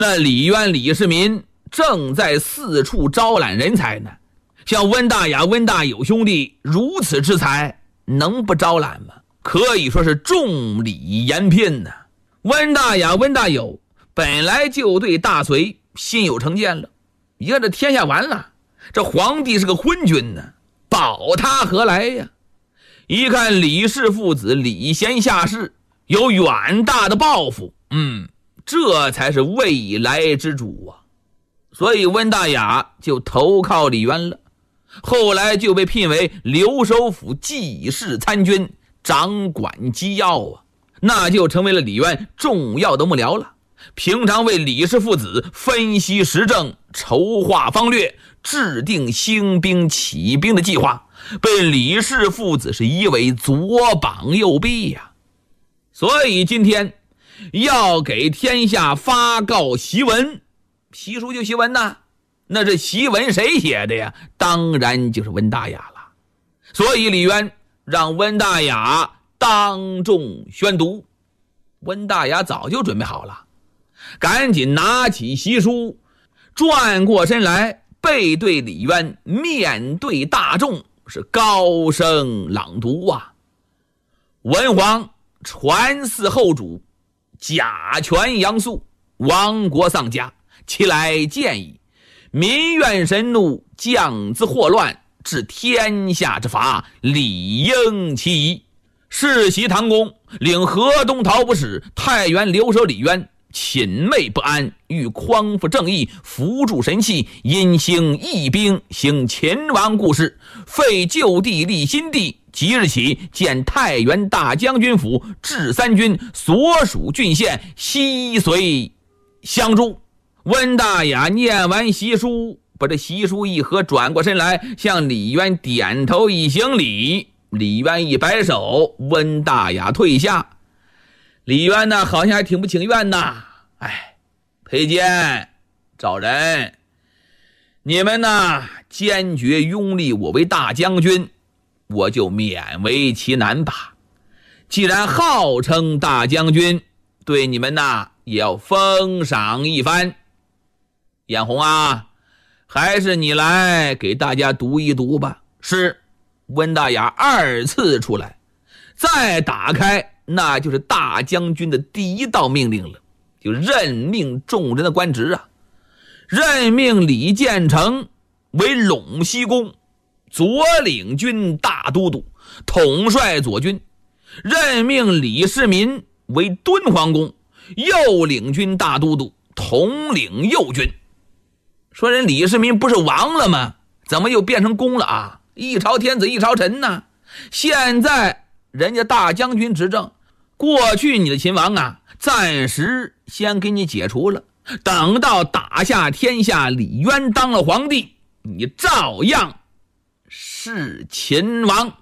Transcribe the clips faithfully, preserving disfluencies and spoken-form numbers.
那李渊李世民正在四处招揽人才呢，像温大雅、温大有兄弟如此之才，能不招揽吗？可以说是众里延聘呢。温大雅、温大有本来就对大隋心有成见了，一看这天下完了，这皇帝是个昏君呢，保他何来呀？一看李氏父子李贤下士有远大的抱负，嗯，这才是未来之主啊。所以温大雅就投靠李渊了，后来就被聘为留守府记事参军，掌管机要啊，那就成为了李渊重要的幕僚了。平常为李氏父子分析时政，筹划方略，制定兴兵起兵的计划，被李氏父子是以为左膀右臂呀、啊。所以今天要给天下发告檄文，檄书就檄文呐，那这檄文谁写的呀？当然就是温大雅了。所以李渊让温大雅当众宣读，温大雅早就准备好了，赶紧拿起檄书，转过身来，背对李渊，面对大众，是高声朗读啊。文皇传嗣后主，甲权杨素，亡国丧家，其来见矣。民怨神怒，将之祸乱，治天下之法，理应其宜。世袭唐公，领河东讨捕使，太原留守李渊，寝寐不安，欲匡扶正义，扶助神器，因兴义兵，行秦王故事，废旧地，立新地。即日起建太原大将军府，治三军，所属郡县悉随相助。温大雅念完檄书，把这檄书一合，转过身来向李渊点头一行礼。李渊一摆手，温大雅退下。李渊呢，好像还挺不情愿呐。哎，裴坚、赵人，你们呢坚决拥立我为大将军，我就勉为其难吧。既然号称大将军，对你们呢也要封赏一番。眼红啊，还是你来给大家读一读吧。是。温大雅二次出来，再打开，那就是大将军的第一道命令了，就任命众人的官职啊。任命李建成为陇西公，左领军大都督，统帅左军；任命李世民为敦煌公，右领军大都督，统领右军。说人李世民不是亡了吗？怎么又变成公了啊？一朝天子一朝臣呢，现在人家大将军执政，过去你的秦王啊，暂时先给你解除了，等到打下天下，李渊当了皇帝，你照样是秦王。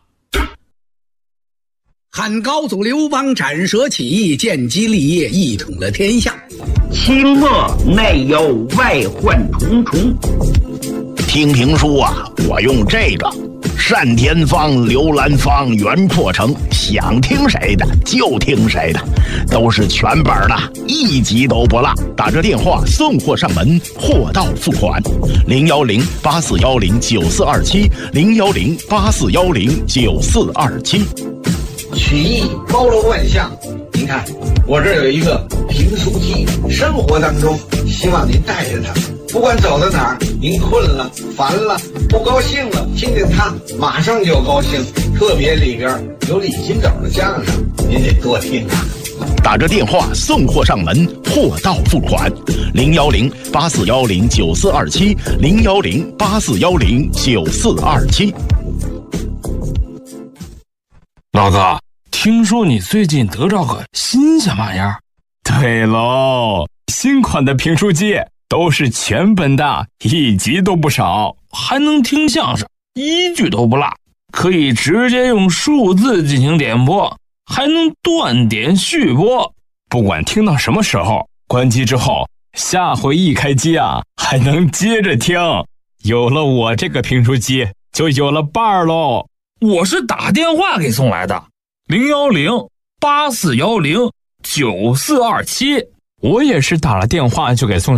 汉高祖刘邦斩蛇起义，建基立业，一统了天下。 清末内忧外患重重。听评书啊，我用这个单田芳、刘兰芳、袁阔成，想听谁的就听谁的，都是全本的，一集都不落。打这电话送货上门，货到付款。零幺零八四幺零九四二七，零幺零八四幺零九四二七。 曲艺包罗万象，您看我这儿有一个评书机，生活当中希望您带着它，不管走到哪儿，您困了、烦了、不高兴了，听见它马上就高兴。特别里边有李金斗的相声，您得多听啊。 打着电话送货上门，货到付款。零幺零八四幺零九四二七，零幺零八四幺零九四二七。 老哥，听说你最近得着个新鲜玩意儿？对喽，新款的评书机都是全本的，一集都不少，还能听相声，一句都不落，可以直接用数字进行点播，还能断点续播。不管听到什么时候，关机之后，下回一开机啊，还能接着听。有了我这个评书机，就有了伴儿喽。我是打电话给送来的，零幺零八四幺零九四二七。 我也是打了电话就给送